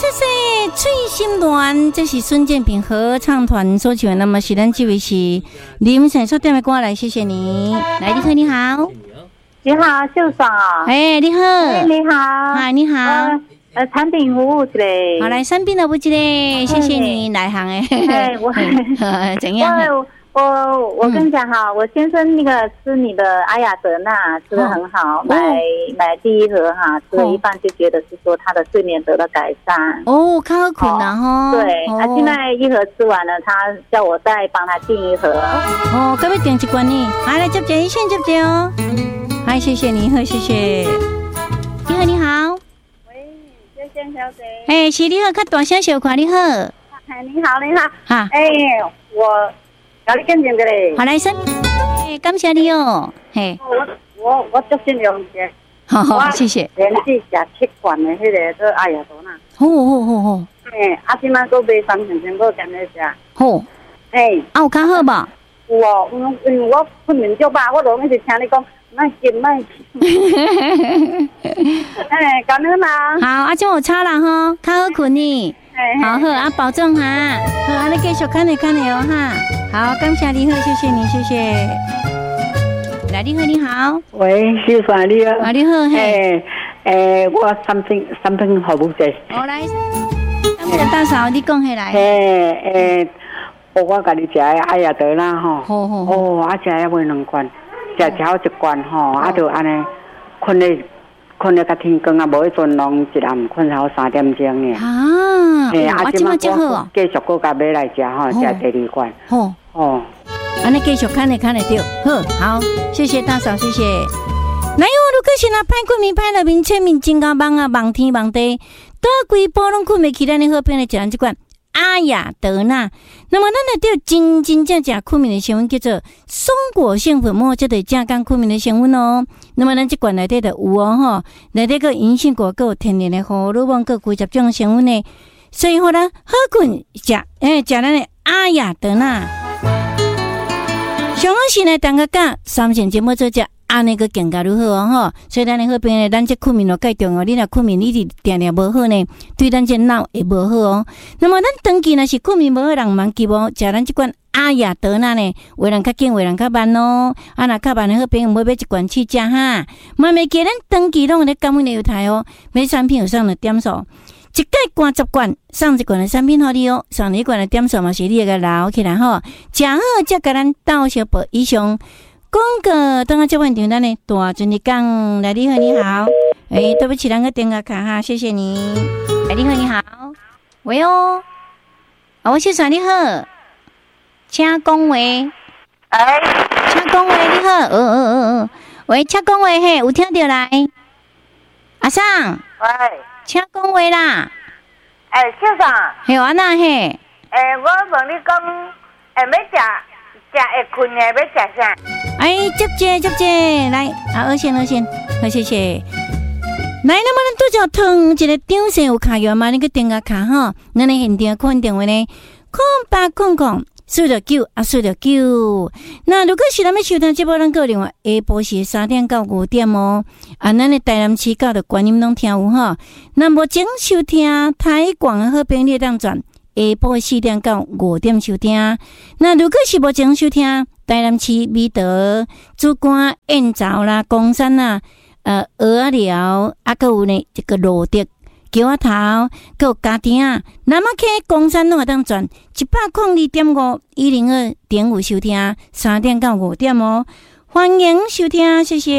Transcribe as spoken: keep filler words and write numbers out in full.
谢谢翠心团，这是孙建平合唱团所唱的。那么是咱这位是林闪所点的歌来，谢谢你。来，你好，你好， 你好，秀嫂。 哎，你好， 哎，你好， 啊，你好。 呃，呃产品服务之类。 好，来，产品的不之类，谢谢你来行哎。 哎，我怎样？ 我我我跟你讲哈，我先生那个吃你的阿雅德纳吃得很好，买买第一盒哈，吃了一半就觉得是说他的睡眠得到改善。 哦，较好困啦吼。 对，他现在一盒吃完了，他叫我再帮他订一盒。 哦，可不可以订一罐呢？好，来接接一线接接哦。好，谢谢你，好，谢谢。你好，你好。 喂，谢谢小姐。 哎，是你好，较大声小看你好。 哎，你好，你好。 哈。 哎，我。搞你见证个嘞， 好来生，哎，感谢你哦，嘿， 我我我足信用嘅， 好好，谢谢。 连续食七罐的迄个做阿雅多纳， 好好好好， 嘿，啊，今晚搁买三千千个干咧食， 好， 嘿， 啊有较好吧？ 有哦，因因为我困眠足饱，我拢一直听你讲，卖紧卖紧，哎，感恩啦。 好，啊，就有差啦吼，较好困呢。好好啊，保重哈，好，啊，你继续看你看你哦哈，好，感谢你好，谢谢你，谢谢。来，你好，你好， 喂，小嫂你好， 啊，你好， 嘿，诶，我三瓶三瓶服务者， 好来，感谢大嫂，你讲起来， 嘿，诶，我我甲你食的阿雅德啦吼， 好好， 哦，啊食要买两罐，食超一罐吼，啊就安尼困咧。困了较天光啊，无迄阵拢一暗困到三点钟呢。 啊， 嘿，啊，即摆真好哦。 继续搁甲买来食吼，食第二罐。 好， 哦， 安尼继续看咧看咧对，好，好，谢谢大嫂，谢谢。来哦，如果是那歹困眠、歹入眠、睡眠真够梦啊，梦天梦地，倒规波拢困袂起，咱的好朋友就咱这款阿雅德纳。那么咱来对真真正正困眠的成分叫做松果性粉末，这对正讲困眠的成分哦。那么咱这罐内底就有哦吼，内底个银杏果个天然的荷尔蒙个几十种成分呢，所以好咱好困食，诶，食咱的阿雅德纳。上好是呢，大家讲三线节目做只安尼个更加如何哦吼，所以咱的好朋友，咱这困眠就介重要。你若困眠一直定定无好呢，对咱这脑会无好哦。那么咱长期若是困眠无好，人蛮希望食咱这款阿雅德纳呢，有人较紧，有人较慢哦。啊，若较慢的好朋友，买买一罐去食哈。慢慢记咱长期拢有咧感恩的优待哦，买产品有上了点数。一届罐十罐，送一罐的产品互你哦，送你一罐的点数嘛是你个留起来吼，食好才甲咱到小报以上。广告等下接问题，咱呢大尊你讲，来你好你好，哎，对不起，咱个电话卡哈，谢谢你，来你好你好，喂哦，啊，我是啥你好，请讲话， 哎， 请讲话你好，呃呃呃呃，喂，请讲话嘿，有听到来，阿桑， 喂。 请讲话啦！ 哎，小嫂， 嘿，安那嘿？ 哎，我问你讲，哎，要食食会困的，要食啥？ 哎，接接接接，来，啊，二线二线，好谢谢。来，那么咱拄则通一个张先有卡药嘛？你个电话卡吼，咱的现场看电话呢，空八空空。四六九啊，四六九。那如果是咱们收听节目，咱个另外下晡是三点到五点哦。啊，咱的台南市教的观音拢听有哈。那目前收听台广的好朋友当转下晡四点到五点收听。那如果是目前收听台南市美德、主管燕巢啦、公山啦、呃鹅啊寮啊，还有呢这个罗德。桥仔头，还有家庭啊，南马溪公山路当转一百零二点五一零二点五收听，三点到五点哦，欢迎收听，谢谢。